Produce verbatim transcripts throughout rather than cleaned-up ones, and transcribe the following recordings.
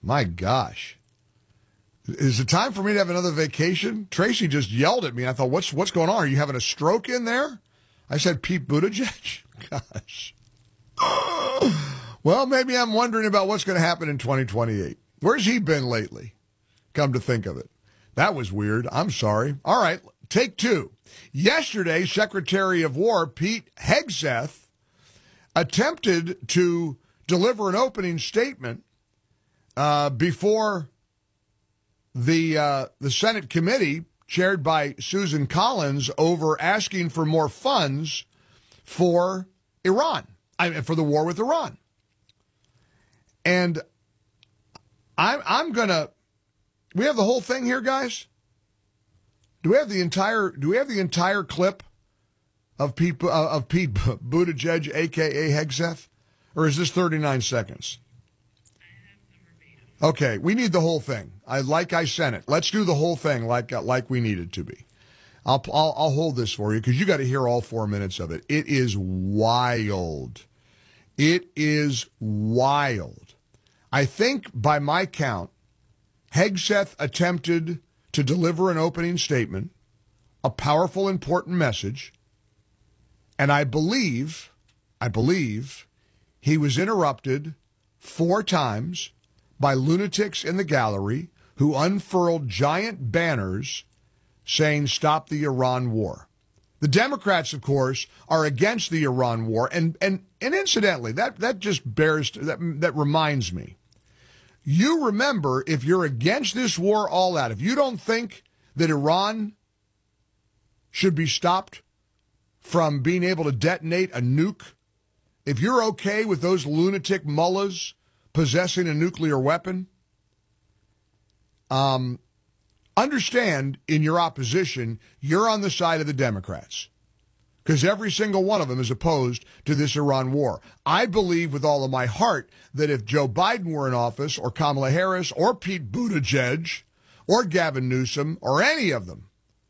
My gosh. Is it time for me to have another vacation? Tracy just yelled at me. I thought, what's what's going on? Are you having a stroke in there? I said, Pete Buttigieg? Gosh. Well, maybe I'm wondering about what's going to happen in twenty twenty-eight. Where's he been lately? Come to think of it. That was weird. I'm sorry. All right, take two. Yesterday, Secretary of War Pete Hegseth attempted to deliver an opening statement uh, before the uh, the Senate committee chaired by Susan Collins over asking for more funds for Iran, I mean, for the war with Iran. And I'm, I'm going to, we have the whole thing here, guys? Do we have the entire, do we have the entire clip of Pete, uh, of Pete Buttigieg, a k a. Hegseth? Or is this thirty-nine seconds? Okay, we need the whole thing. I like I sent it. Let's do the whole thing like uh, like we need it to be. I'll I'll, I'll hold this for you because you got to hear all four minutes of it. It is wild. It is wild. I think by my count, Hegseth attempted to deliver an opening statement, a powerful, important message, and I believe, I believe, he was interrupted four times by lunatics in the gallery who unfurled giant banners saying, "Stop the Iran war." The Democrats, of course, are against the Iran war. And and, and incidentally, that, that just bears, that, that reminds me. You remember, if you're against this war all out, if you don't think that Iran should be stopped from being able to detonate a nuke, if you're okay with those lunatic mullahs possessing a nuclear weapon, um, understand in your opposition, you're on the side of the Democrats. Because every single one of them is opposed to this Iran war. I believe with all of my heart that if Joe Biden were in office, or Kamala Harris, or Pete Buttigieg, or Gavin Newsom, or any of them,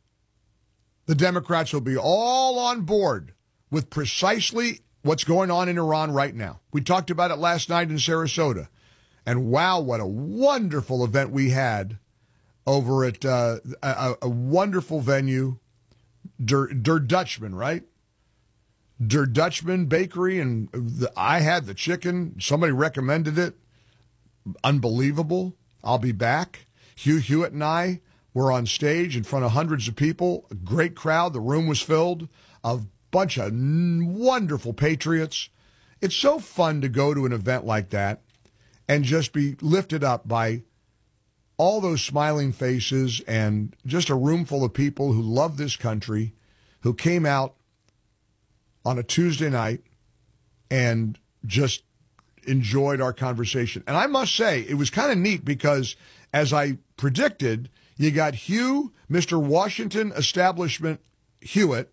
the Democrats will be all on board with precisely what's going on in Iran right now. We talked about it last night in Sarasota. And wow, what a wonderful event we had over at uh, a, a wonderful venue, Der, Der Dutchman, right? Der Dutchman Bakery, and the, I had the chicken. Somebody recommended it. Unbelievable. I'll be back. Hugh Hewitt and I were on stage in front of hundreds of people. A great crowd. The room was filled. A bunch of wonderful patriots. It's so fun to go to an event like that and just be lifted up by all those smiling faces and just a room full of people who love this country, who came out on a Tuesday night and just enjoyed our conversation. And I must say, it was kind of neat because, as I predicted, you got Hugh, Mister Washington Establishment Hewitt,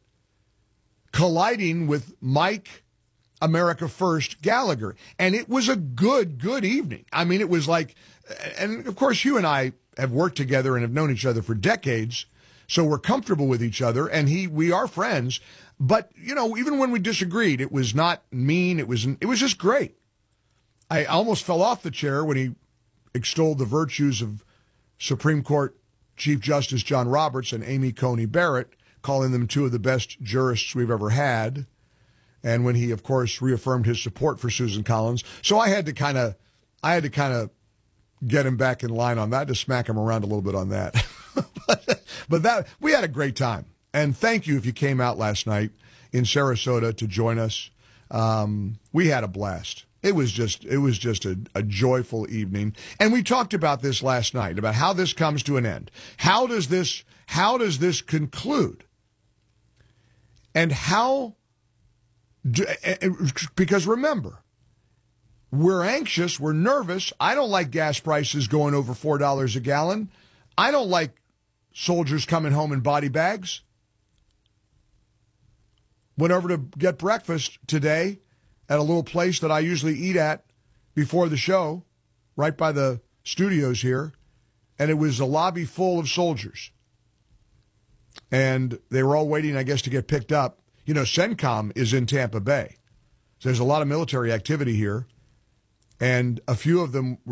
colliding with Mike America First Gallagher. And it was a good, good evening. I mean, it was like, and of course, you and I have worked together and have known each other for decades, so we're comfortable with each other, and he, we are friends. But, you know, even when we disagreed, it was not mean. It was, it was just great. I almost fell off the chair when he extolled the virtues of Supreme Court Chief Justice John Roberts and Amy Coney Barrett, calling them two of the best jurists we've ever had. And when he, of course, reaffirmed his support for Susan Collins. So I had to kind of, I had to kind of get him back in line on that, to smack him around a little bit on that. but, but that, we had a great time. And thank you if you came out last night in Sarasota to join us. Um, we had a blast. It was just, it was just a, a joyful evening. And we talked about this last night, about how this comes to an end. How does this, how does this conclude? And how, do, because remember, we're anxious, we're nervous. I don't like gas prices going over four dollars a gallon. I don't like soldiers coming home in body bags. Went over to get breakfast today at a little place that I usually eat at before the show, right by the studios here, and it was a lobby full of soldiers. And they were all waiting, I guess, to get picked up. You know, CENTCOM is in Tampa Bay. So there's a lot of military activity here, and a few of them